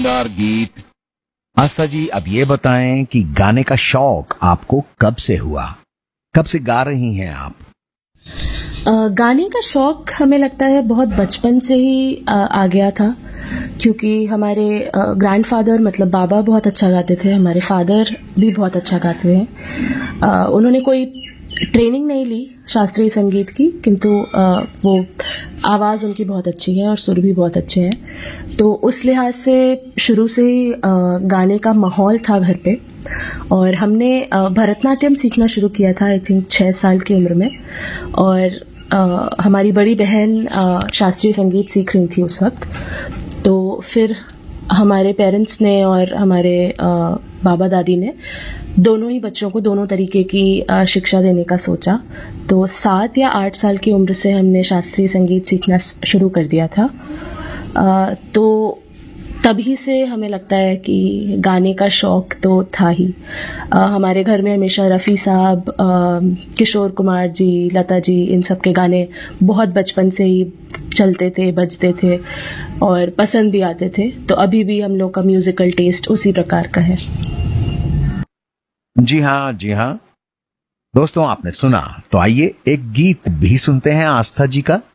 शानदार गीत। आस्था जी, अब ये बताएं कि गाने का शौक आपको कब से हुआ, कब से गा रही हैं आप? गाने का शौक हमें लगता है बहुत बचपन से ही आ गया था, क्योंकि हमारे ग्रैंडफादर मतलब बाबा बहुत अच्छा गाते थे, हमारे फादर भी बहुत अच्छा गाते हैं। उन्होंने कोई ट्रेनिंग नहीं ली शास्त्रीय संगीत की, किंतु वो आवाज़ उनकी बहुत अच्छी है और सुर भी बहुत अच्छे हैं। तो उस लिहाज से शुरू से ही गाने का माहौल था घर पे। और हमने भरतनाट्यम सीखना शुरू किया था आई थिंक 6 साल की उम्र में। और हमारी बड़ी बहन शास्त्रीय संगीत सीख रही थी उस वक्त। तो फिर हमारे पेरेंट्स ने और हमारे बाबा दादी ने दोनों ही बच्चों को दोनों तरीके की शिक्षा देने का सोचा। तो 7 या 8 साल की उम्र से हमने शास्त्रीय संगीत सीखना शुरू कर दिया था। तो तभी से हमें लगता है कि गाने का शौक तो था ही। हमारे घर में हमेशा रफ़ी साहब, किशोर कुमार जी, लता जी, इन सब के गाने बहुत बचपन से ही चलते थे, बजते थे और पसंद भी आते थे। तो अभी भी हम लोग का म्यूजिकल टेस्ट उसी प्रकार का है। जी हाँ, जी हाँ दोस्तों, आपने सुना, तो आइए एक गीत भी सुनते हैं आस्था जी का।